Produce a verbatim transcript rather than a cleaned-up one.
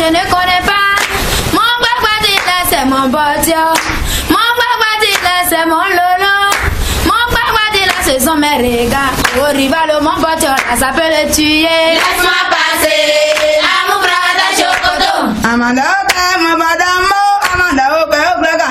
je ne connais pas. Mon Guaguadila, c'est mon bodio. Mon Guaguadila, c'est mon lolo. Mon Guaguadila, ce sont mes regards. Au rival, mon bodio, là, ça peut le tuer. Laisse-moi passer, à mon bras d'Achokoto. Amanda.